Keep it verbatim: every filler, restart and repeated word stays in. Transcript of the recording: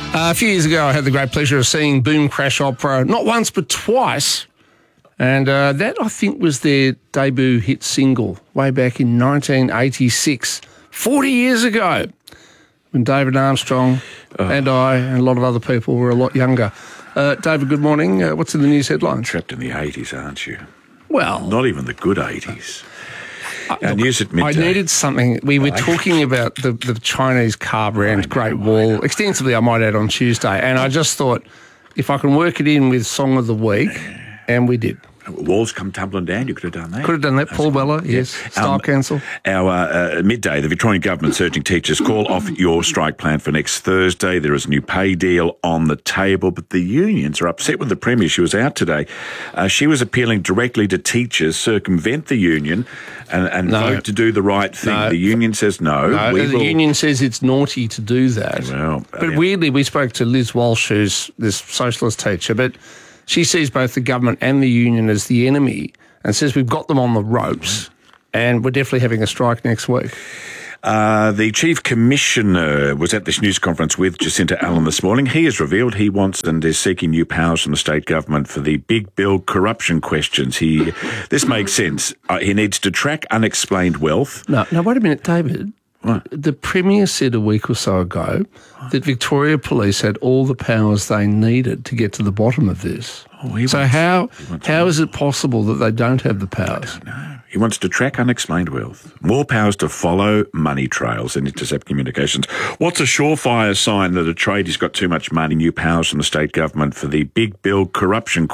Uh, a few years ago, I had the great pleasure of seeing Boom Crash Opera, not once but twice. And uh, that, I think, was their debut hit single way back in nineteen eighty-six, forty years ago, when David Armstrong oh. and I and a lot of other people were a lot younger. Uh, David, good morning. Uh, what's in the news headlines? Trapped in the eighties, aren't you? Well... Not even the good eighties. Uh, Our look, news at midday. I needed something. We were talking about the, the Chinese car brand Great Wall extensively, I might add, on Tuesday. And I just thought, if I can work it in with Song of the Week, and we did. Walls come tumbling down, you could have done that. Could have done that. That's Paul Weller, yeah. yes. Style um, Council. Our uh, uh, midday, the Victorian government's urging teachers, call off your strike plan for next Thursday. There is a new pay deal on the table, but the unions are upset with the Premier. She was out today. Uh, she was appealing directly to teachers, circumvent the union and, and no. vote to do the right thing. No. The union says no. No, we the will... union says it's naughty to do that. Well, but yeah. weirdly, we spoke to Liz Walsh, who's this socialist teacher, but she sees both the government and the union as the enemy and says we've got them on the ropes and we're definitely having a strike next week. Uh, the Chief Commissioner was at this news conference with Jacinta Allen this morning. He has revealed he wants and is seeking new powers from the state government for the big bill corruption questions. He, This makes sense. Uh, he needs to track unexplained wealth. No, no, wait a minute, David. What? The Premier said a week or so ago that Victoria Police had all the powers they needed to get to the bottom of this. Oh, he so wants, how he how is it possible that they don't have the powers? I don't know. He wants to track unexplained wealth. More powers to follow money trails and intercept communications. What's a surefire sign that a tradie's got too much money? New powers from the state government for the big bill corruption